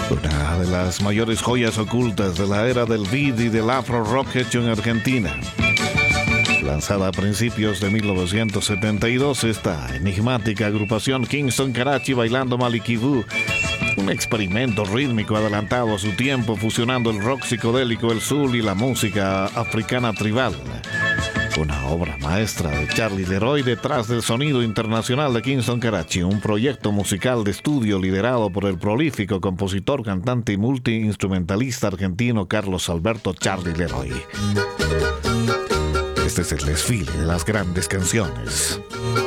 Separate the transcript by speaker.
Speaker 1: Una de las mayores joyas ocultas de la era del beat y del afro rock hecho en Argentina. Lanzada a principios de 1972, esta enigmática agrupación Kingston Karachi bailando Maliki Boo, un experimento rítmico adelantado a su tiempo, fusionando el rock psicodélico, el soul y la música africana tribal. Una obra maestra de Charlie Leroy detrás del sonido internacional de Kingston Karachi, un proyecto musical de estudio liderado por el prolífico compositor, cantante y multiinstrumentalista argentino Carlos Alberto Charlie Leroy. Este es el desfile de las grandes canciones.